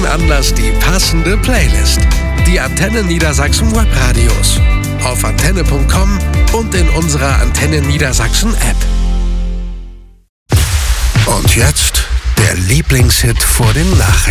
jeden Anlass die passende Playlist. Die Antenne Niedersachsen Webradios. Auf antenne.com und in unserer Antenne Niedersachsen App. Und jetzt der Lieblingshit vor den Nachrichten.